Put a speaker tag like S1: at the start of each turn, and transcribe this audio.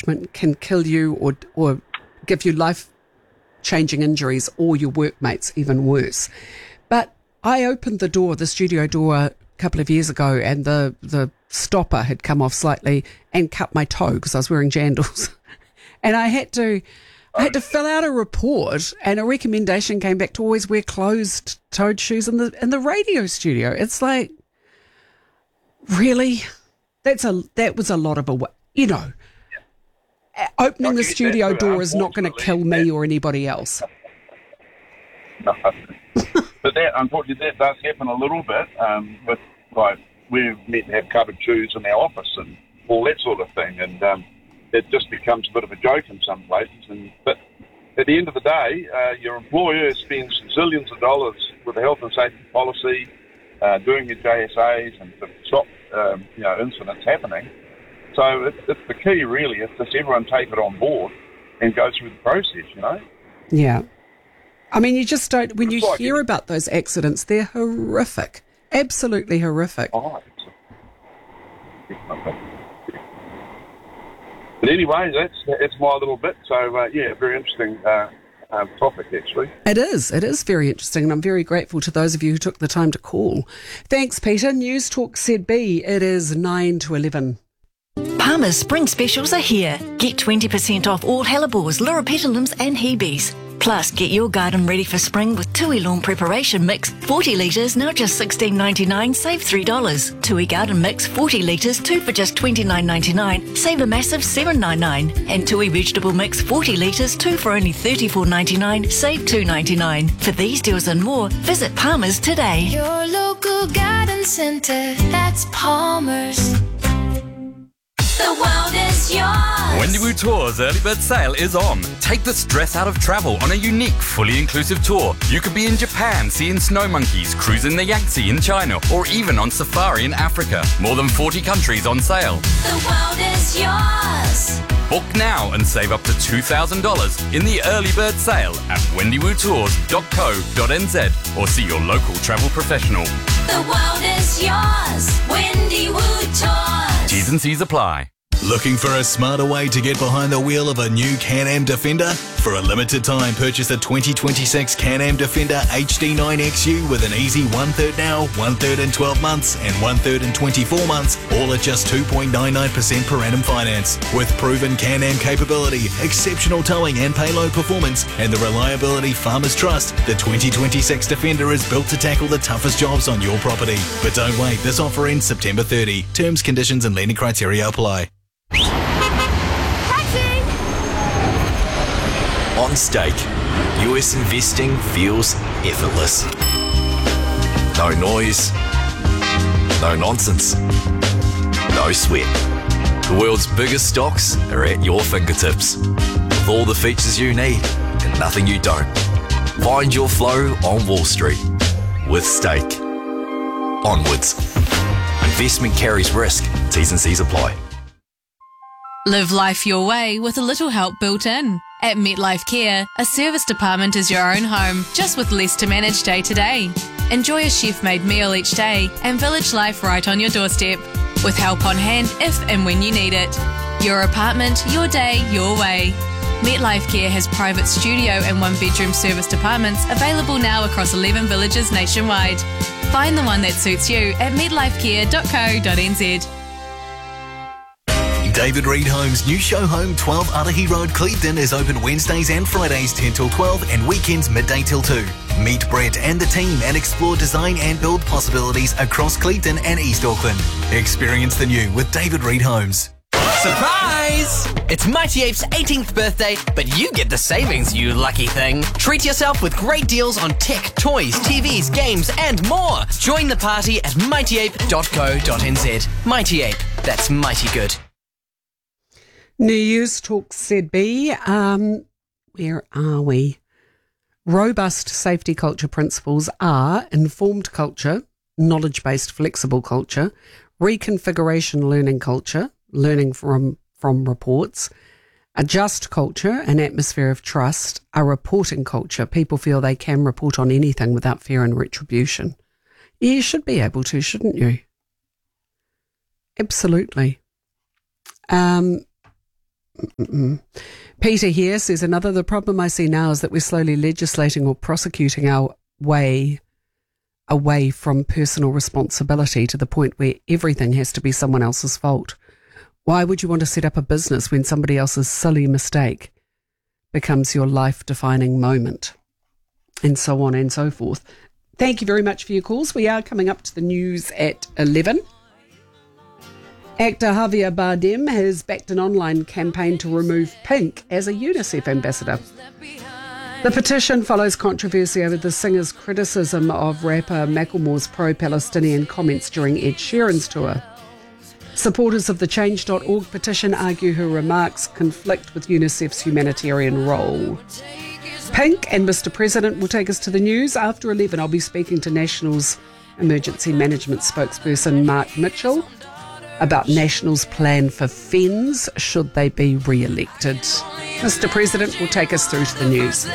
S1: mismanagement can kill you or give you life-changing injuries, or your workmates even worse. But I opened the studio door a couple of years ago, and the stopper had come off slightly and cut my toe because I was wearing jandals. And I had to fill out a report, and a recommendation came back to always wear closed-toed shoes in the radio studio. It's like, really? That was a lot of opening the studio door is not going to kill me or anybody else.
S2: No. But unfortunately, that does happen a little bit with, like, we're meant to have covered shoes in our office and all that sort of thing, and it just becomes a bit of a joke in some places. But at the end of the day, your employer spends zillions of dollars with a health and safety policy, doing your JSAs and to stop incidents happening. So it's the key, really, is just everyone take it on board and go through the process,
S1: Yeah. I mean, you just don't, when you hear about those accidents, they're horrific. Absolutely horrific.
S2: Oh, but anyway, that's my little bit. So, very interesting topic, actually.
S1: It is very interesting, and I'm very grateful to those of you who took the time to call. Thanks, Peter. News Talk ZB, it is 9 to 11.
S3: Palmer's spring specials are here. Get 20% off all hellebores, loropetalums and hebes. Plus, get your garden ready for spring with Tui Lawn Preparation Mix, 40 litres, now just $16.99, save $3. Tui Garden Mix, 40 litres, 2 for just $29.99, save a massive $7.99. And Tui Vegetable Mix, 40 litres, 2 for only $34.99, save $2.99. For these deals and more, visit Palmer's today.
S4: Your local garden centre, that's Palmer's. The world is yours.
S5: Wendiwoo Tours Early Bird Sale is on. Take the stress out of travel on a unique, fully inclusive tour. You could be in Japan seeing snow monkeys, cruising the Yangtze in China, or even on safari in Africa. More than 40 countries on sale.
S4: The world is yours.
S5: Book now and save up to $2,000 in the Early Bird Sale at wendiwootours.co.nz or see your local travel professional.
S4: The world is yours. Wendiwoo Tours.
S5: T's and C's apply.
S6: Looking for a smarter way to get behind the wheel of a new Can-Am Defender? For a limited time, purchase the 2026 Can-Am Defender HD9 XU with an easy 1/3 now, 1/3 in 12 months, and 1/3 in 24 months, all at just 2.99% per annum finance. With proven Can-Am capability, exceptional towing and payload performance, and the reliability farmers trust, the 2026 Defender is built to tackle the toughest jobs on your property. But don't wait, this offer ends September 30. Terms, conditions and lending criteria apply.
S7: On Stake, US investing feels effortless. No noise, no nonsense, no sweat. The world's biggest stocks are at your fingertips, with all the features you need and nothing you don't. Find your flow on Wall Street with Stake. Onwards. Investment carries risk. T's and C's apply.
S8: Live life your way with a little help built in. At MetLife Care, a service department is your own home, just with less to manage day to day. Enjoy a chef-made meal each day and village life right on your doorstep, with help on hand if and when you need it. Your apartment, your day, your way. MetLife Care has private studio and one-bedroom service departments available now across 11 villages nationwide. Find the one that suits you at metlifecare.co.nz.
S6: David Reed Homes' new show home, 12 Arahi Road, Clevedon, is open Wednesdays and Fridays 10 till 12 and weekends midday till 2. Meet Brett and the team and explore design and build possibilities across Clevedon and East Auckland. Experience the new with David Reed Homes.
S9: Surprise! It's Mighty Ape's 18th birthday, but you get the savings, you lucky thing. Treat yourself with great deals on tech, toys, TVs, games, and more. Join the party at mightyape.co.nz. Mighty Ape, that's mighty good.
S1: News Talk ZB. Where are we? Robust safety culture principles are informed culture, knowledge-based flexible culture, reconfiguration learning culture, learning from reports, a just culture, an atmosphere of trust, a reporting culture. People feel they can report on anything without fear and retribution. You should be able to, shouldn't you? Absolutely. Peter here says the problem I see now is that we're slowly legislating or prosecuting our way away from personal responsibility to the point where everything has to be someone else's fault. Why would you want to set up a business when somebody else's silly mistake becomes your life-defining moment? And so on and so forth. Thank you very much for your calls. We are coming up to the news at 11. Actor Javier Bardem has backed an online campaign to remove Pink as a UNICEF ambassador. The petition follows controversy over the singer's criticism of rapper Macklemore's pro-Palestinian comments during Ed Sheeran's tour. Supporters of the Change.org petition argue her remarks conflict with UNICEF's humanitarian role. Pink and Mr. President will take us to the news. After 11, I'll be speaking to National's emergency management spokesperson Mark Mitchell about National's plan for FENS should they be re-elected. Mr. President will take us through to the news.